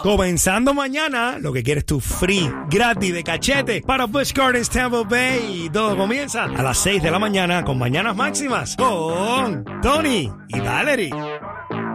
Comenzando mañana, lo que quieres tú, free, gratis, de cachete, para Busch Gardens, Tampa Bay. Y todo comienza a las 6 de la mañana con Mañanas Máximas, con Tony y Valerie.